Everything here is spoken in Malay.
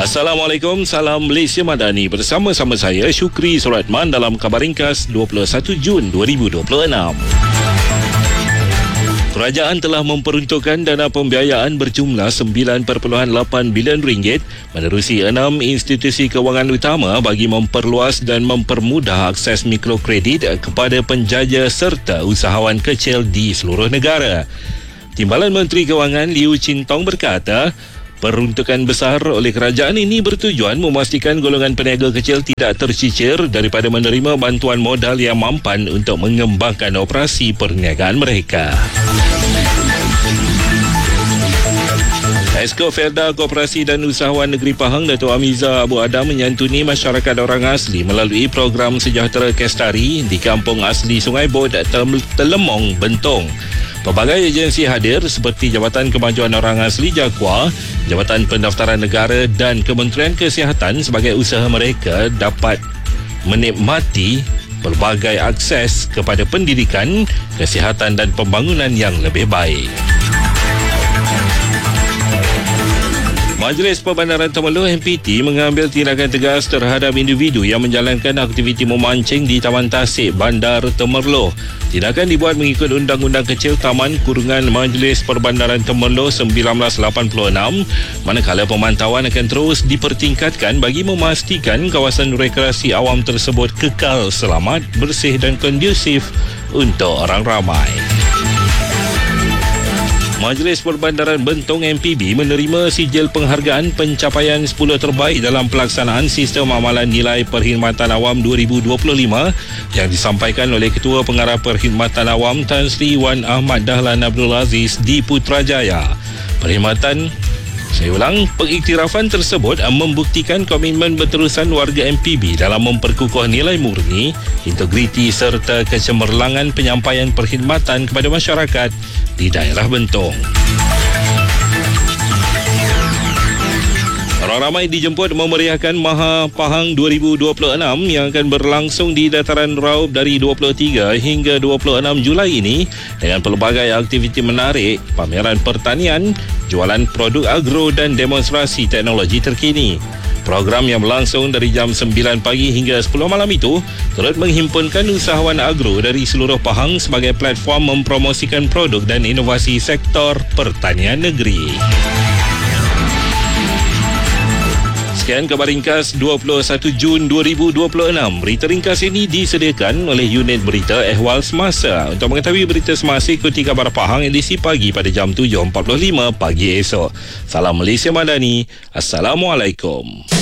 Assalamualaikum, salam Malaysia Madani. Bersama-sama saya Syukri Suratman dalam Khabar Ringkas 21 Jun 2026. Kerajaan telah memperuntukkan dana pembiayaan berjumlah 9.8 bilion ringgit menerusi 6 institusi kewangan utama bagi memperluas dan mempermudah akses mikrokredit kepada penjaja serta usahawan kecil di seluruh negara. Timbalan Menteri Kewangan Liu Chin Tong berkata, peruntukan besar oleh kerajaan ini bertujuan memastikan golongan peniaga kecil tidak tercicir daripada menerima bantuan modal yang mampan untuk mengembangkan operasi perniagaan mereka. Esko Felda Koperasi dan Usahawan Negeri Pahang Dato' Amiza Abu Adam menyantuni masyarakat orang asli melalui program Sejahtera Kestari di Kampung Asli Sungai Bot, Telemong, Bentong. Pelbagai agensi hadir seperti Jabatan Kemajuan Orang Asli Jakwa, Jabatan Pendaftaran Negara dan Kementerian Kesihatan sebagai usaha mereka dapat menikmati pelbagai akses kepada pendidikan, kesihatan dan pembangunan yang lebih baik. Majlis Perbandaran Temerloh MPT mengambil tindakan tegas terhadap individu yang menjalankan aktiviti memancing di Taman Tasik, Bandar Temerloh. Tindakan dibuat mengikut Undang-Undang Kecil Taman Kurungan Majlis Perbandaran Temerloh 1986, manakala pemantauan akan terus dipertingkatkan bagi memastikan kawasan rekreasi awam tersebut kekal selamat, bersih dan kondusif untuk orang ramai. Majlis Perbandaran Bentong MPB menerima sijil penghargaan pencapaian 10 terbaik dalam pelaksanaan Sistem Amalan Nilai Perkhidmatan Awam 2025 yang disampaikan oleh Ketua Pengarah Perkhidmatan Awam Tan Sri Wan Ahmad Dahlan Abdul Aziz di Putrajaya. Pengiktirafan tersebut membuktikan komitmen berterusan warga MPB dalam memperkukuh nilai murni, integriti serta kecemerlangan penyampaian perkhidmatan kepada masyarakat di daerah Bentong. Orang ramai dijemput memeriahkan Maha Pahang 2026 yang akan berlangsung di Dataran Raub dari 23 hingga 26 Julai ini dengan pelbagai aktiviti menarik, pameran pertanian, jualan produk agro dan demonstrasi teknologi terkini. Program yang berlangsung dari jam 9 pagi hingga 10 malam itu turut menghimpunkan usahawan agro dari seluruh Pahang sebagai platform mempromosikan produk dan inovasi sektor pertanian negeri. Sekian Khabar Ringkas 21 Jun 2026. Berita ringkas ini disediakan oleh Unit Berita Ehwal Semasa. Untuk mengetahui berita semasa, ikuti Khabar Pahang edisi pagi pada jam 7.45 pagi esok. Salam Malaysia Madani. Assalamualaikum.